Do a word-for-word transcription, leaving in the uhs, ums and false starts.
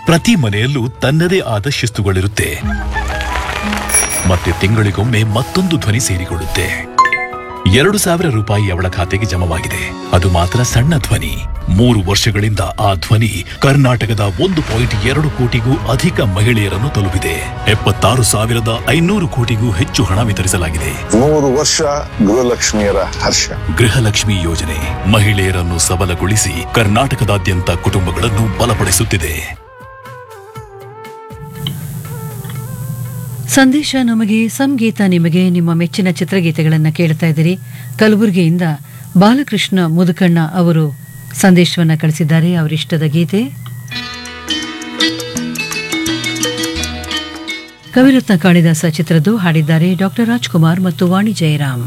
ಪ್ರತಿ ಮನೆಯಲ್ಲೂ ತನ್ನದೇ ಆದ ಶಿಸ್ತುಗಳಿರುತ್ತೆ. ಮತ್ತೆ ತಿಂಗಳಿಗೊಮ್ಮೆ ಮತ್ತೊಂದು ಧ್ವನಿ ಸೇರಿಕೊಳ್ಳುತ್ತೆ. ಎರಡು ಸಾವಿರ ರೂಪಾಯಿ ಅವಳ ಖಾತೆಗೆ ಜಮವಾಗಿದೆ. ಅದು ಮಾತ್ರ ಸಣ್ಣ ಧ್ವನಿ. ಮೂರು ವರ್ಷಗಳಿಂದ ಆ ಧ್ವನಿ ಕರ್ನಾಟಕದ ಒಂದು ಪಾಯಿಂಟ್ ಎರಡು ಕೋಟಿಗೂ ಅಧಿಕ ಮಹಿಳೆಯರನ್ನು ತಲುಪಿದೆ. ಎಪ್ಪತ್ತಾರು ಸಾವಿರದ ಐನೂರು ಕೋಟಿಗೂ ಹೆಚ್ಚು ಹಣ ವಿತರಿಸಲಾಗಿದೆ. ಮೂರು ವರ್ಷ ಗೃಹಲಕ್ಷ್ಮಿಯರ ಹರ್ಷ. ಗೃಹಲಕ್ಷ್ಮಿ ಯೋಜನೆ ಮಹಿಳೆಯರನ್ನು ಸಬಲಗೊಳಿಸಿ ಕರ್ನಾಟಕದಾದ್ಯಂತ ಕುಟುಂಬಗಳನ್ನು ಬಲಪಡಿಸುತ್ತಿದೆ. ಸಂದೇಶ ನಮಗೆ, ಸಂಗೀತ ನಿಮಗೆ. ನಿಮ್ಮ ಮೆಚ್ಚಿನ ಚಿತ್ರಗೀತೆಗಳನ್ನು ಕೇಳ್ತಾ ಇದ್ದೀರಿ. ಕಲಬುರಗಿಯಿಂದ ಬಾಲಕೃಷ್ಣ ಮುದುಕಣ್ಣ ಅವರು ಸಂದೇಶವನ್ನು ಕಳಿಸಿದ್ದಾರೆ. ಅವರಿಷ್ಟದ ಗೀತೆ ಕವಿರತ್ನ ಕಾಳಿದಾಸ ಚಿತ್ರದ್ದು. ಹಾಡಿದ್ದಾರೆ ಡಾಕ್ಟರ್ ರಾಜ್ಕುಮಾರ್ ಮತ್ತು ವಾಣಿ ಜಯರಾಮ್.